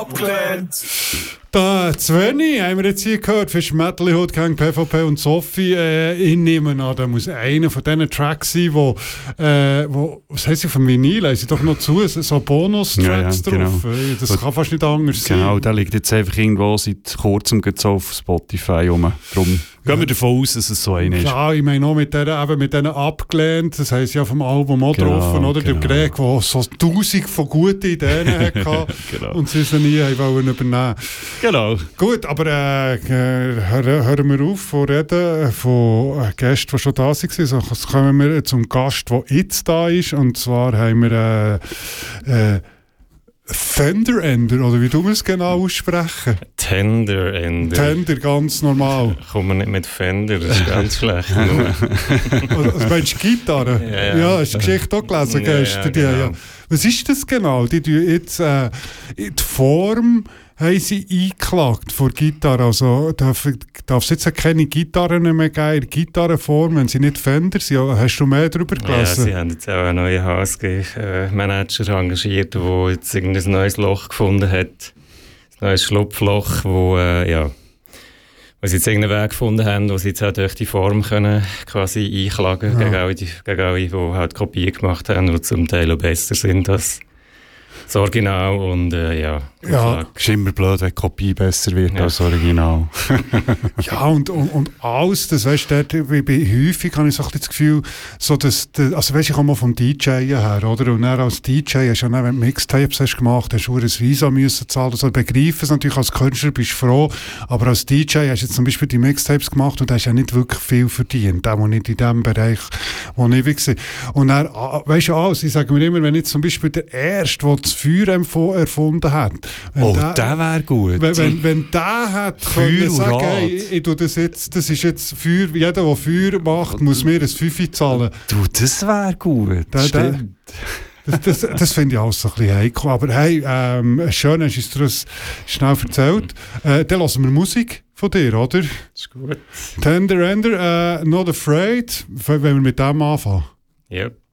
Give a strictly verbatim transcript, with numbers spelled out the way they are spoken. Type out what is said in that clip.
Abgelehnt! Da, Sveni, haben wir jetzt hier gehört, Fisch Metal, Hood Gang, P V P und Sophie. Äh, ich nehme an, da muss einer von diesen Tracks sein, wo, äh, wo was heisst sie vom Vinyl? Haben sie doch noch zu, so Bonus-Tracks ja, ja, drauf. genau. Das und, kann fast nicht anders sein. Genau, der liegt jetzt einfach irgendwo seit kurzem so auf Spotify rum. Darum gehen wir davon aus, dass es so einer ist. Ja, ich meine auch mit denen, eben mit denen abgelehnt, das heisst ja vom Album auch genau, drauf, oder? Genau. Der Greg, der so tausend von guten Ideen hatte genau. Und sie sie nie wollen übernehmen. Genau. Gut, aber äh, hören, hören wir auf von reden von äh, Gästen, die schon da waren. So, jetzt kommen wir zum Gast, der jetzt da ist. Und zwar haben wir äh, äh, Fender Ender, oder wie du es genau aussprechen? Tender Ender. Tender, ganz normal. Kommen wir nicht mit Fender, das ist ganz schlecht. Also meinst du Gitarre? Ja, ja. Ja, hast du die Geschichte auch gelesen Ja, gestern? ja, genau. Ja. Was ist das genau? Die tun jetzt äh, in die Form haben sie eingeklagt vor Gitarre. Also darf, darf es jetzt keine Gitarren mehr geben in Gitarrenform, wenn sie nicht Fender sind? Hast du mehr darüber gelesen? Ja, sie haben jetzt auch einen neuen H S G-Manager engagiert, der jetzt irgendein neues Loch gefunden hat. Ein neues Schlupfloch, wo, äh, ja, wo sie jetzt irgendeinen Weg gefunden haben, wo sie jetzt auch durch die Form können quasi einklagen können, ja. gegen alle, die, gegen alle, die halt Kopien gemacht haben, die zum Teil auch besser sind als das Original. Und äh, ja, ja. Ist immer blöd, wenn die Kopie besser wird ja. als das Original. Ja, und, und, und alles, das weißt du, wie bei häufig habe ich so das Gefühl, so dass, also weißt du, ich komme mal vom D J her, oder? Und dann als D J hast du ja, wenn du Mixtapes hast gemacht, hast du ein Visa müssen zahlen. Also begreifen es natürlich, als Künstler bist du froh, aber als D J hast du jetzt zum Beispiel die Mixtapes gemacht und hast ja nicht wirklich viel verdient, auch nicht in dem Bereich, wo ich war. Und dann, weißt du, alles, ich sage mir immer, wenn jetzt zum Beispiel der Erste, der das Feuer erfunden hat, wenn oh, der, der wäre gut. Wenn, wenn, wenn der hat können sagen, hey, ich, ich tue das jetzt, das ist jetzt Feuer, jeder, der Feuer macht, muss mir ein Fünfe zahlen. Du, das wäre gut. Der, der, das das, das finde ich auch so ein bisschen heikel. Aber hey, ähm, schön hast du es dir das schnell erzählt. Äh, dann hören wir Musik von dir, oder? Das ist gut. Tender Ender, uh, Not Afraid, wenn wir mit dem anfangen. Ja. Yep.